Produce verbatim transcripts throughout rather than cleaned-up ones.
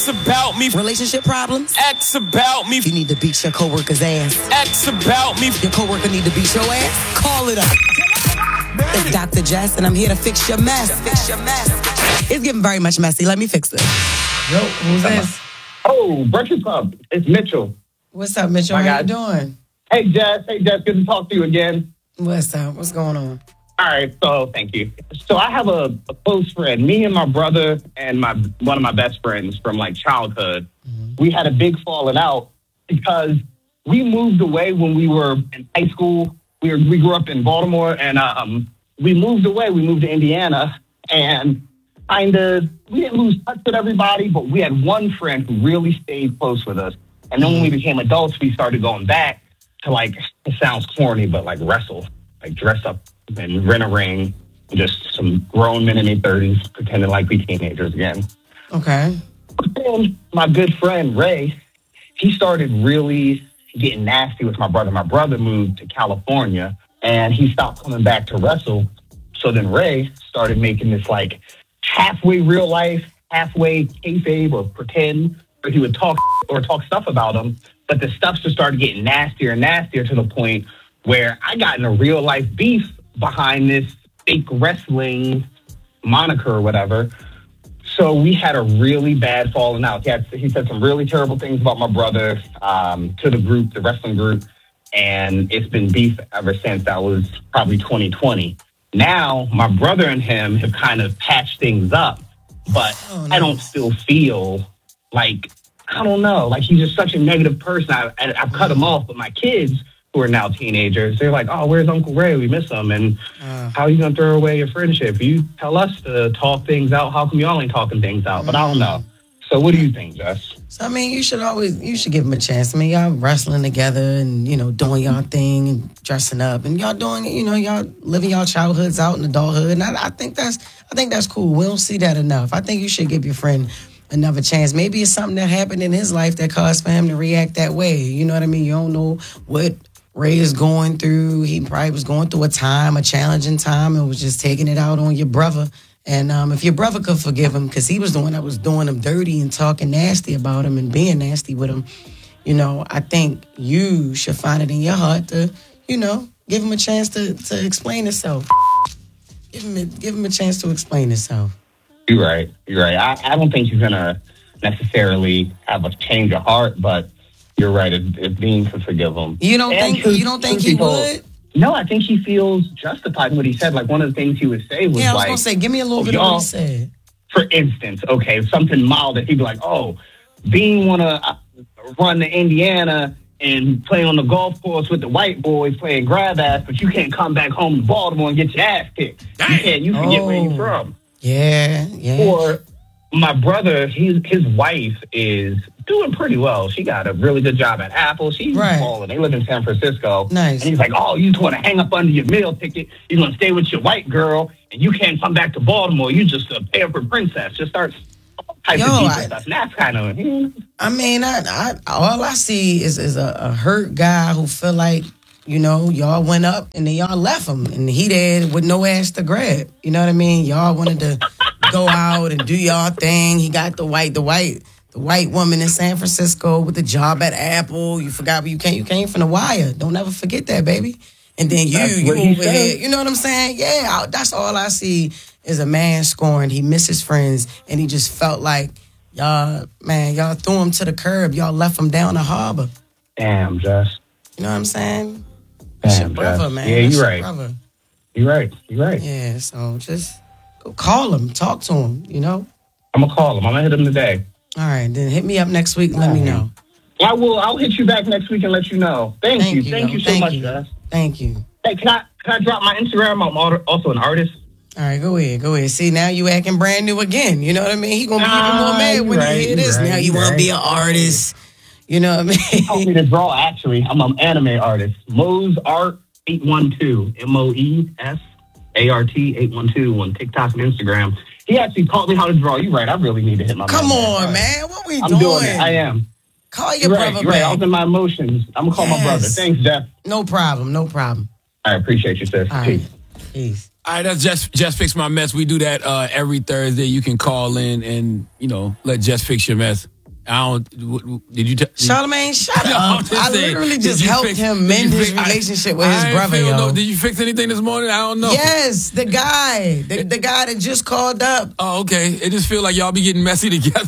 about me. Relationship problems? X about me. You need to beat your coworker's ass. X about me. Your coworker need to beat your ass? Call it up. It's Doctor Jess, and I'm here to fix your mess. Fix your mess. It's getting very much messy. Let me fix it. Yo, who's this? Oh, Breakfast Club. It's Mitchell. What's up, Mitchell? My How guy. you doing? Hey, Jess. Hey, Jess. Good to talk to you again. What's up? What's going on? All right. So, thank you. So, I have a, a close friend. Me and my brother and my one of my best friends from like childhood. Mm-hmm. We had a big falling out because we moved away when we were in high school. We were, we grew up in Baltimore, and um, we moved away. We moved to Indiana, and kind of we didn't lose touch with everybody, but we had one friend who really stayed close with us. And then when we became adults, we started going back to, like, it sounds corny, but like wrestle, like dress up and rent a ring, just some grown men in their thirties pretending like we teenagers again. Okay. But then my good friend Ray, he started really getting nasty with my brother. My brother moved to California, and he stopped coming back to wrestle. So then Ray started making this like halfway real life, halfway kayfabe or pretend, where he would talk or talk stuff about him. But the stuff just started getting nastier and nastier to the point where I got in a real life beef behind this fake wrestling moniker or whatever. So we had a really bad falling out. He, had, he said some really terrible things about my brother um, to the group, the wrestling group, and it's been beef ever since. That was probably twenty twenty. Now, my brother and him have kind of patched things up, but oh, nice. I don't still feel like, I don't know, like he's just such a negative person. I, I, I've cut him off, but my kids, who are now teenagers, they're like, oh, where's Uncle Ray? We miss him. And uh, how are you going to throw away your friendship? You tell us to talk things out. How come y'all ain't talking things out? But I don't know. So what do you think, Jess? So, I mean, you should always, you should give him a chance. I mean, y'all wrestling together and, you know, doing y'all thing and dressing up. And y'all doing, you know, y'all living y'all childhoods out in adulthood. And I, I think that's, I think that's cool. We don't see that enough. I think you should give your friend another chance. Maybe it's something that happened in his life that caused for him to react that way. You know what I mean? You don't know what Ray is going through. He probably was going through a time, a challenging time, and was just taking it out on your brother. And um, if your brother could forgive him, because he was the one that was doing him dirty and talking nasty about him and being nasty with him, you know, I think you should find it in your heart to, you know, give him a chance to, to explain himself. Give him a, give him a chance to explain himself. You're right. You're right. I, I don't think he's going to necessarily have a change of heart, but you're right. It, it means to forgive him. You don't and think? To, you don't think he people, would? No, I think he feels justified in what he said. Like one of the things he would say was like, yeah, I was like, gonna say, give me a little bit of what he said. For instance, okay, something mild that he'd be like, oh, Bean want to run to Indiana and play on the golf course with the white boys playing grab ass, but you can't come back home to Baltimore and get your ass kicked. You can't. You forget oh. where you're from. Yeah, yeah. Or my brother, his his wife is doing pretty well. She got a really good job at Apple. She's right. balling. They live in San Francisco. Nice. And he's like, oh, you just want to hang up under your meal ticket. You're going to stay with your white girl, and you can't come back to Baltimore. You just a pampered princess. Just start type Yo, of deep I, stuff. And that's kind of... Hmm. I mean, I, I all I see is, is a, a hurt guy who feel like, you know, y'all went up and then y'all left him. And he there with no ass to grab. You know what I mean? Y'all wanted to go out and do y'all thing. He got the white, the white... The white woman in San Francisco with the job at Apple. You forgot where you came. You came from The Wire. Don't ever forget that, baby. And then you, that's you over said. here. You know what I'm saying? Yeah, I, that's all I see is a man scoring. He misses friends, and he just felt like, y'all, man, y'all threw him to the curb. Y'all left him down the harbor. Damn, Jess. You know what I'm saying? Damn, your brother, Jess. man. Yeah, that's you're right. Brother. You're right. You're right. Yeah, so just go call him. Talk to him, you know? I'm going to call him. I'm going to hit him today. All right, then hit me up next week and let me know. I will. I'll hit you back next week and let you know. Thank, Thank you. you. Thank you so Thank much, you. guys. Thank you. Hey, can I can I drop my Instagram? I'm also an artist. All right, go ahead. Go ahead. See, now you acting brand new again. You know what I mean? He going to be even more mad when right, you hear this. Right, now you right. want to be an artist. You know what I mean? He told me to draw, actually. I'm an anime artist. Moes Art eight one two. M O E S A R T eight one two on TikTok and Instagram. He actually taught me how to draw. You're right. I really need to hit my Come man. on, right. man. What we I'm doing? doing it. I am. Call your you're brother right, you're back. right. I was in my emotions. I'm going to call yes. my brother. Thanks, Jeff. No problem. No problem. I appreciate you, sis. All Peace. Right. Peace. All right, that's Just, Just Fix My Mess. We do that uh, every Thursday. You can call in and, you know, let Just Fix your mess. I don't, did you... T- Charlamagne, shut No, up. I'm just I saying, literally did just you helped fix- him did mend you his fix- I- relationship with I his ain't brother, feel yo. no- Did you fix anything this morning? I don't know. Yes, the guy. The, the guy that just called up. Oh, okay. It just feel like y'all be getting messy together.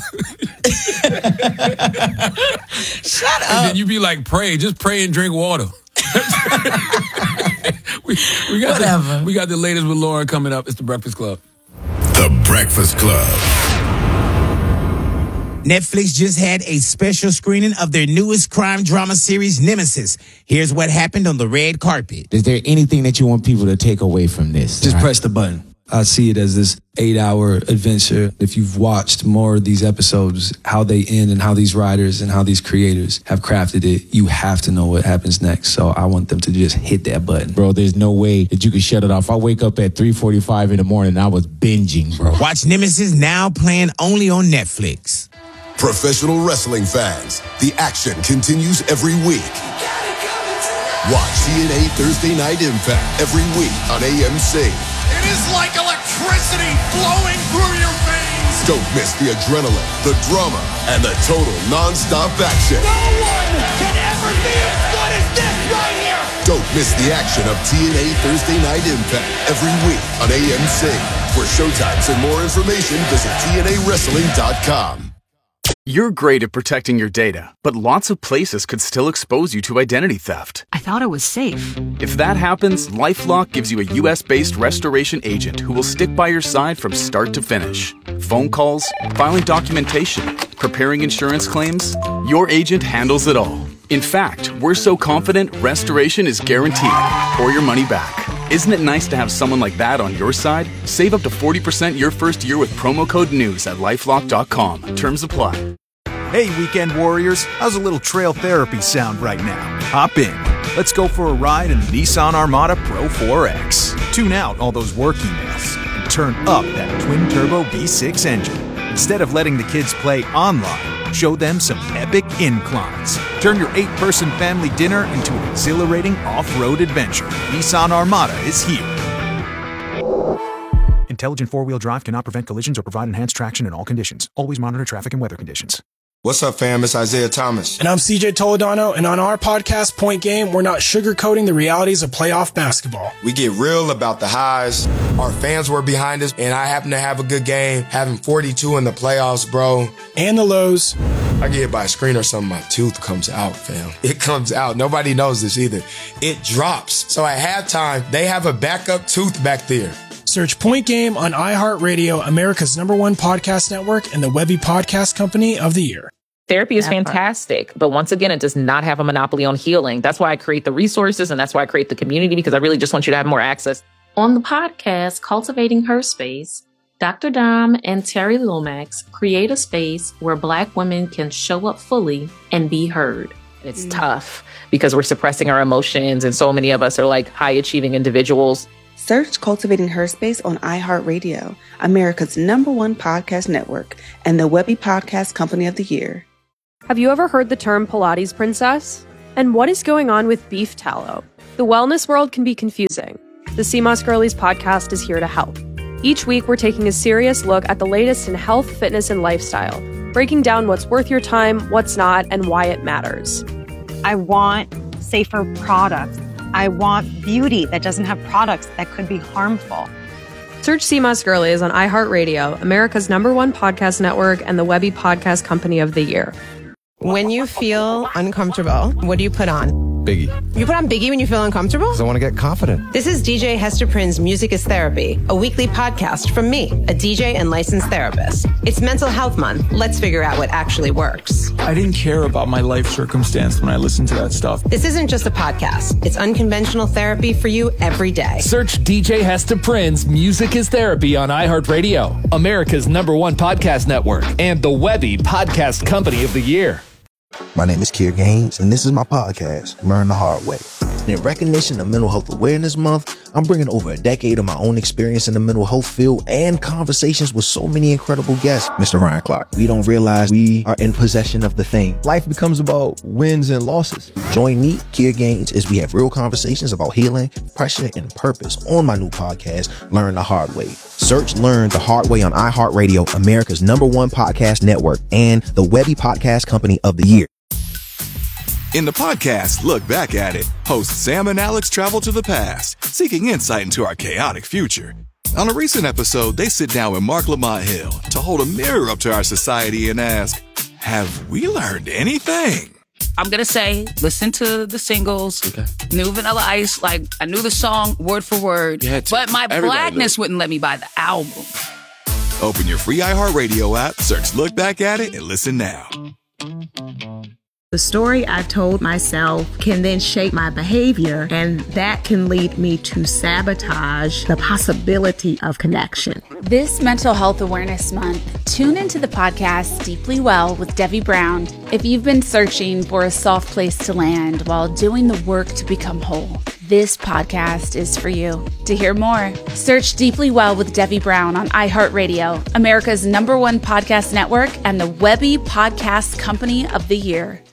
Shut And up. then you be like, pray. Just pray and drink water. we, we, got Whatever. The, we got the latest with Lauren coming up. It's The Breakfast Club. The Breakfast Club. Netflix just had a special screening of their newest crime drama series, Nemesis. Here's what happened on the red carpet. Is there anything that you want people to take away from this? Just All right. press the button. I see it as this eight-hour adventure. If you've watched more of these episodes, how they end and how these writers and how these creators have crafted it, you have to know what happens next. So I want them to just hit that button. Bro, there's no way that you can shut it off. I wake up at three forty-five in the morning and I was binging, bro. Watch Nemesis now playing only on Netflix. Professional wrestling fans, the action continues every week. Watch T N A Thursday Night Impact every week on A M C. It is like electricity flowing through your veins. Don't miss the adrenaline, the drama, and the total non-stop action. No one can ever be as good as this right here. Don't miss the action of T N A Thursday Night Impact every week on A M C. For showtimes and more information, visit T N A wrestling dot com. You're great at protecting your data, but lots of places could still expose you to identity theft. I thought it was safe. If that happens, LifeLock gives you a U S-based restoration agent who will stick by your side from start to finish. Phone calls, filing documentation, preparing insurance claims, your agent handles it all. In fact, we're so confident restoration is guaranteed or your money back. Isn't it nice to have someone like that on your side? Save up to forty percent your first year with promo code NEWS at LifeLock dot com. Terms apply. Hey, weekend warriors, how's a little trail therapy sound right now? Hop in. Let's go for a ride in the Nissan Armada Pro four X. Tune out all those work emails and turn up that twin-turbo V six engine. Instead of letting the kids play online, show them some epic inclines. Turn your eight-person family dinner into an exhilarating off-road adventure. Nissan Armada is here. Intelligent four-wheel drive cannot prevent collisions or provide enhanced traction in all conditions. Always monitor traffic and weather conditions. What's up, fam? It's Isaiah Thomas. And I'm C J Toledano, and on our podcast, Point Game, we're not sugarcoating the realities of playoff basketball. We get real about the highs. Our fans were behind us, and I happen to have a good game, having forty-two in the playoffs, bro. And the lows. I get hit by a screen or something, my tooth comes out, fam. It comes out. Nobody knows this either. It drops. So at halftime, they have a backup tooth back there. Search Point Game on iHeartRadio, America's number one podcast network, and the Webby Podcast Company of the Year. Therapy is fantastic, but once again, it does not have a monopoly on healing. That's why I create the resources, and that's why I create the community, because I really just want you to have more access. On the podcast, Cultivating Her Space, Doctor Dom and Terry Lomax create a space where Black women can show up fully and be heard. It's mm. tough because we're suppressing our emotions, and so many of us are like high-achieving individuals. Search Cultivating Her Space on iHeartRadio, America's number one podcast network, and the Webby Podcast Company of the Year. Have you ever heard the term Pilates princess? And what is going on with beef tallow? The wellness world can be confusing. The C M O S Girlies podcast is here to help. Each week, we're taking a serious look at the latest in health, fitness, and lifestyle, breaking down what's worth your time, what's not, and why it matters. I want safer products. I want beauty that doesn't have products that could be harmful. Search C M O S Girlies on iHeartRadio, America's number one podcast network, and the Webby Podcast Company of the Year. When you feel uncomfortable, what do you put on? Biggie. You put on Biggie when you feel uncomfortable? Because I want to get confident. This is D J Hester Prynne's Music is Therapy, a weekly podcast from me, a D J and licensed therapist. It's Mental Health Month. Let's figure out what actually works. I didn't care about my life circumstance when I listened to that stuff. This isn't just a podcast. It's unconventional therapy for you every day. Search D J Hester Prynne's Music is Therapy on iHeartRadio, America's number one podcast network, and the Webby Podcast Company of the Year. My name is Kier Gaines, and this is my podcast, Learn the Hard Way. And in recognition of Mental Health Awareness Month, I'm bringing over a decade of my own experience in the mental health field and conversations with so many incredible guests. Mister Ryan Clark, we don't realize we are in possession of the thing. Life becomes about wins and losses. Join me, Kier Gaines, as we have real conversations about healing, pressure, and purpose on my new podcast, Learn the Hard Way. Search Learn the Hard Way on iHeartRadio, America's number one podcast network, and the Webby Podcast Company of the Year. In the podcast, Look Back at It, hosts Sam and Alex travel to the past, seeking insight into our chaotic future. On a recent episode, they sit down with Mark Lamont Hill to hold a mirror up to our society and ask, have we learned anything? I'm going to say, listen to the singles, okay. New Vanilla Ice, like, I knew the song word for word, but my Everybody blackness wouldn't let me buy the album. Open your free iHeartRadio app, search Look Back at It, and listen now. The story I told myself can then shape my behavior, and that can lead me to sabotage the possibility of connection. This Mental Health Awareness Month, tune into the podcast Deeply Well with Debbie Brown. If you've been searching for a soft place to land while doing the work to become whole, this podcast is for you. To hear more, search Deeply Well with Debbie Brown on iHeartRadio, America's number one podcast network, and the Webby Podcast Company of the Year.